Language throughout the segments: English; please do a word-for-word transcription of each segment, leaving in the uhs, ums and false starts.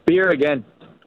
Beer again.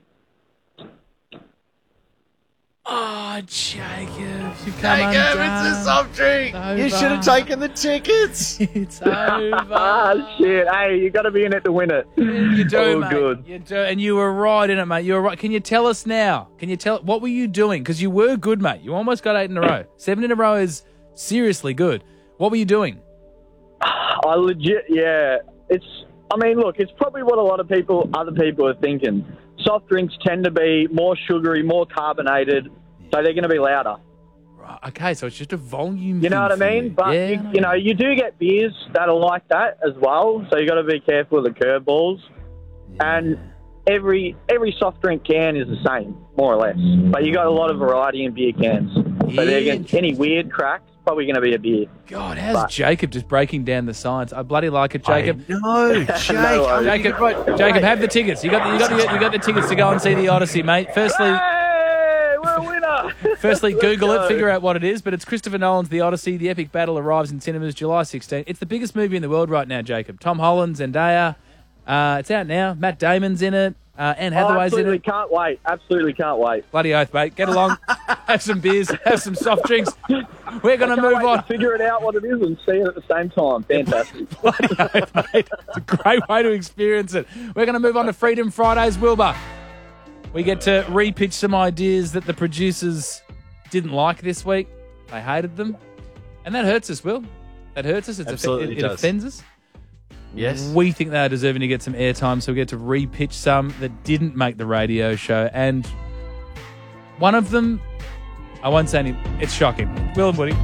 Oh, Jacob, you come Jacob, undone. it's a soft drink. It's You over. should have taken the tickets. It's over. Ah, shit. Hey, you got to be in it to win it. You do, Oh, mate. good. You do, and you were right in it, mate. You were right. Can you tell us now? Can you tell what were you doing? Because you were good, mate. You almost got eight in a row. Seven in a row is seriously good. What were you doing? I legit, yeah. It's, I mean, look, it's probably what a lot of people, other people are thinking. Soft drinks tend to be more sugary, more carbonated, so they're going to be louder. Right. Okay, so it's just a volume. You know thing what I for mean? you. But, yeah, you, I know. you know, you do get beers that are like that as well, so you got to be careful of the curveballs. Yeah. And every every soft drink can is the same, more or less. But you got a lot of variety in beer cans. So they're gonna, any weird cracks, probably going to be a beer. God, how's But- Jacob just breaking down the science? I bloody like it, Jacob. No, Jake. No worries. Jacob, Jacob, have the tickets. You got the, you got the, you got the tickets to go and see the Odyssey, mate. Firstly, Hey, we're a winner! firstly, Let's Google go. it, figure out what it is. But it's Christopher Nolan's The Odyssey. The epic battle arrives in cinemas July sixteenth. It's the biggest movie in the world right now, Jacob. Tom Holland, Zendaya. Uh, it's out now. Matt Damon's in it. Uh, Anne Oh, Hathaway's in absolutely it. can't wait. Absolutely can't wait. Bloody oath, mate. Get along. Have some beers. Have some soft drinks. We're going to Can't move wait on. to figure it out what it is and see it at the same time. Fantastic. Bloody oath, mate. It's a great way to experience it. We're going to move on to Freedom Fridays, Wilbur. We get to repitch some ideas that the producers didn't like this week. They hated them. And that hurts us, Will. That hurts us. It's Absolutely it, it does. offends us. Yes. We think they are deserving to get some airtime, so we get to repitch some that didn't make the radio show. And one of them, I won't say any. It's shocking. Will and Woody.